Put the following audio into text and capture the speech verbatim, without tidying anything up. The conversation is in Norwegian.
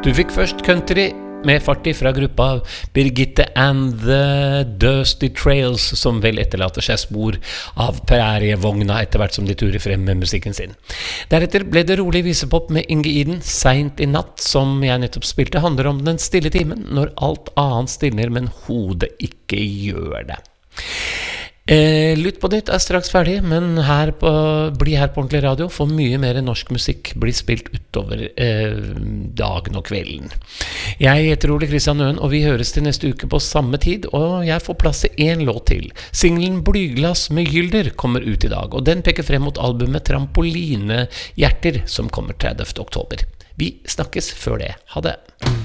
Du fikk først country med fartig fra gruppa Birgitte and the Dusty Trails, som vel etterlater seg spor av prærievogna etter hvert som de turer frem med musikken sin. Deretter ble det rolig visepop med Inge Iden, Seint i natt, som jeg nettopp spilte, handler om den stille timen, når alt annet stiller, men hodet ikke gjør det. Eh, Lytt på nytt er straks ferdig, men her på, bli her på Ordentlig Radio, for mye mer norsk musikk blir spilt utover eh, dagen og kvelden. Jeg heter Ole Kristian Øen, og vi høres til neste uke på samme tid, og jeg får plass til en låt til. Singlen Blyglass med Gylder kommer ut i dag, og den peker frem mot albumet Trampolinehjerter, som kommer tredivte oktober. Vi snakkes før det. Ha det!